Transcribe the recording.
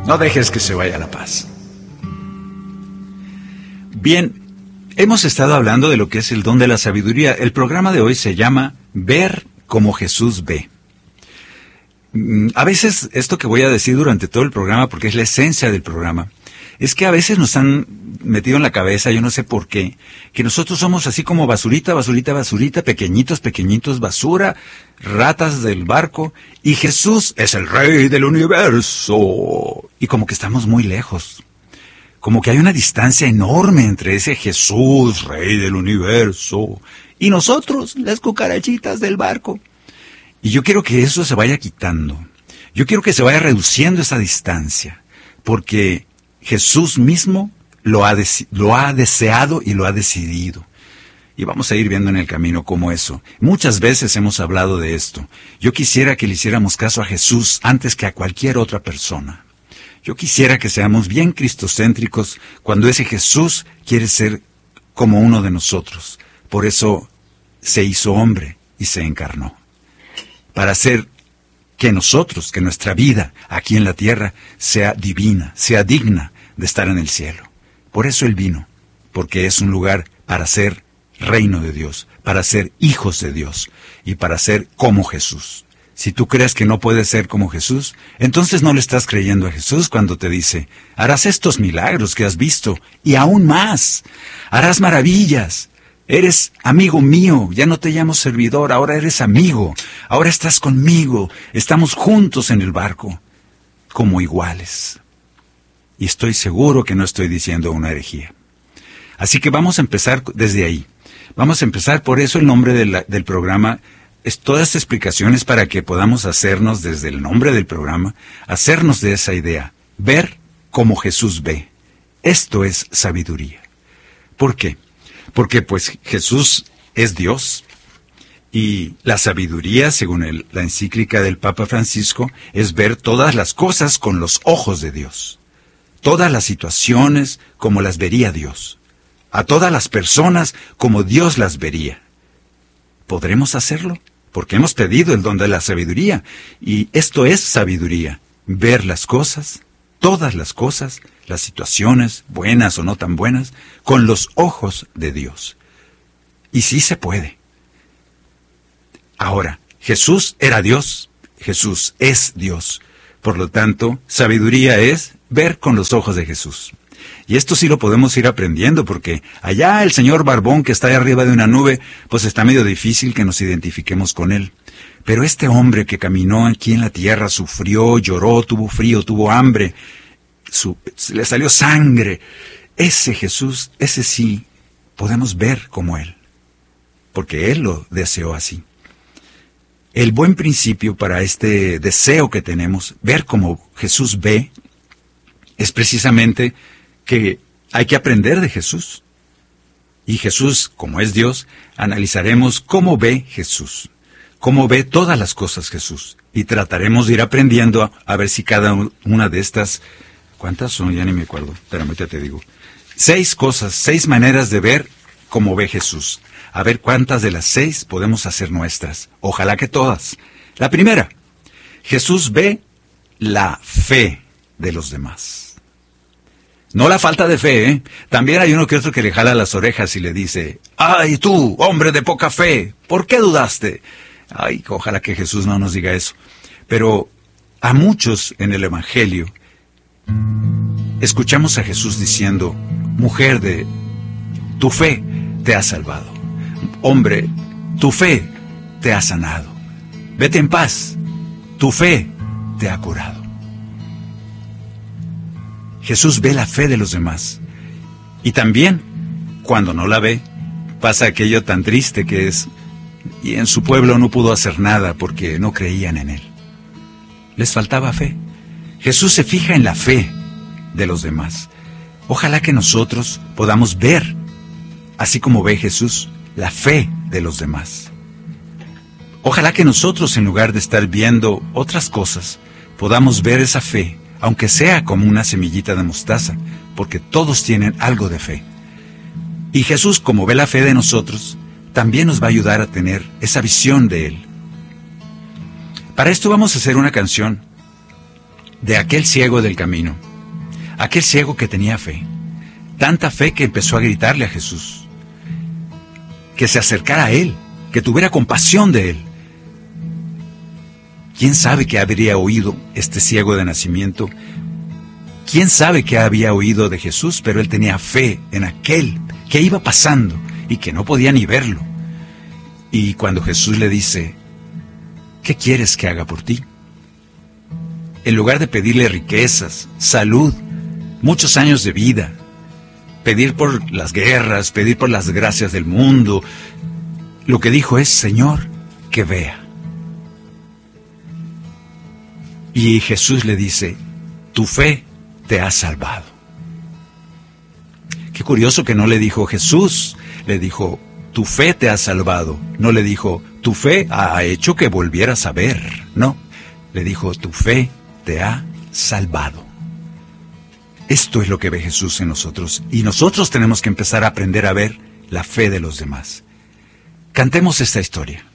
No dejes que se vaya la paz. Bien, hemos estado hablando de lo que es el don de la sabiduría. El programa de hoy se llama Ver como Jesús ve. A veces, esto que voy a decir durante todo el programa, porque es la esencia del programa, es que a veces nos han metido en la cabeza, yo no sé por qué, que nosotros somos así como basurita, basurita, basurita, pequeñitos, pequeñitos, basura, ratas del barco, y Jesús es el Rey del universo. Y como que estamos muy lejos. Como que hay una distancia enorme entre ese Jesús, Rey del universo, y nosotros, las cucarachitas del barco. Y yo quiero que eso se vaya quitando. Yo quiero que se vaya reduciendo esa distancia, porque Jesús mismo lo ha deseado y lo ha decidido. Y vamos a ir viendo en el camino cómo eso. Muchas veces hemos hablado de esto. Yo quisiera que le hiciéramos caso a Jesús antes que a cualquier otra persona. Yo quisiera que seamos bien cristocéntricos cuando ese Jesús quiere ser como uno de nosotros. Por eso se hizo hombre y se encarnó. Para hacer que nosotros, que nuestra vida aquí en la tierra sea divina, sea digna de estar en el cielo. Por eso Él vino, porque es un lugar para ser reino de Dios, para ser hijos de Dios y para ser como Jesús. Si tú crees que no puedes ser como Jesús, entonces no le estás creyendo a Jesús cuando te dice, harás estos milagros que has visto y aún más, harás maravillas. Eres amigo mío, ya no te llamo servidor, ahora eres amigo, ahora estás conmigo, estamos juntos en el barco, como iguales. Y estoy seguro que no estoy diciendo una herejía. Así que vamos a empezar desde ahí. Vamos a empezar, por eso el nombre del programa es todas estas explicaciones para que podamos hacernos desde el nombre del programa, hacernos de esa idea, ver como Jesús ve. Esto es sabiduría. ¿Por qué? Porque pues Jesús es Dios y la sabiduría, según la encíclica del Papa Francisco, es ver todas las cosas con los ojos de Dios. Todas las situaciones como las vería Dios. A todas las personas como Dios las vería. ¿Podremos hacerlo? Porque hemos pedido el don de la sabiduría y esto es sabiduría, ver las cosas, todas las cosas, las situaciones, buenas o no tan buenas, con los ojos de Dios. Y sí se puede. Ahora, Jesús era Dios, Jesús es Dios. Por lo tanto, sabiduría es ver con los ojos de Jesús. Y esto sí lo podemos ir aprendiendo, porque allá el señor Barbón que está ahí arriba de una nube, pues está medio difícil que nos identifiquemos con él. Pero este hombre que caminó aquí en la tierra, sufrió, lloró, tuvo frío, tuvo hambre, le salió sangre. Ese Jesús, ese sí, podemos ver como Él, porque Él lo deseó así. El buen principio para este deseo que tenemos, ver como Jesús ve, es precisamente que hay que aprender de Jesús. Y Jesús, como es Dios, analizaremos cómo ve Jesús, cómo ve todas las cosas Jesús. Y trataremos de ir aprendiendo a ver si cada una de estas, ¿cuántas son? Ya ni me acuerdo, pero ahorita te digo. 6 cosas, 6 maneras de ver cómo ve Jesús. A ver cuántas de las 6 podemos hacer nuestras. Ojalá que todas. La primera, Jesús ve la fe de los demás. No la falta de fe, ¿eh? También hay uno que otro que le jala las orejas y le dice, ¡ay, tú, hombre de poca fe! ¿Por qué dudaste? Ay, ojalá que Jesús no nos diga eso. Pero a muchos en el Evangelio escuchamos a Jesús diciendo, mujer de tu fe te ha salvado. Hombre, tu fe te ha sanado. Vete en paz, tu fe te ha curado. Jesús ve la fe de los demás. Y también, cuando no la ve, pasa aquello tan triste que es, y en su pueblo no pudo hacer nada porque no creían en Él. Les faltaba fe. Jesús se fija en la fe de los demás. Ojalá que nosotros podamos ver, así como ve Jesús, la fe de los demás. Ojalá que nosotros, en lugar de estar viendo otras cosas, podamos ver esa fe, aunque sea como una semillita de mostaza, porque todos tienen algo de fe. Y Jesús, como ve la fe de nosotros, también nos va a ayudar a tener esa visión de Él. Para esto vamos a hacer una canción de aquel ciego del camino, aquel ciego que tenía fe, tanta fe que empezó a gritarle a Jesús, que se acercara a él, que tuviera compasión de él. ¿Quién sabe qué habría oído este ciego de nacimiento? ¿Quién sabe qué había oído de Jesús? Pero él tenía fe en aquel que iba pasando y que no podía ni verlo. Y cuando Jesús le dice, ¿qué quieres que haga por ti? En lugar de pedirle riquezas, salud, muchos años de vida, pedir por las guerras, pedir por las gracias del mundo, lo que dijo es, Señor, que vea. Y Jesús le dice, tu fe te ha salvado. Qué curioso que no le dijo Jesús, le dijo, tu fe te ha salvado. No le dijo, tu fe ha hecho que volvieras a ver. No, le dijo, tu fe te ha salvado. Esto es lo que ve Jesús en nosotros, y nosotros tenemos que empezar a aprender a ver la fe de los demás. Cantemos esta historia.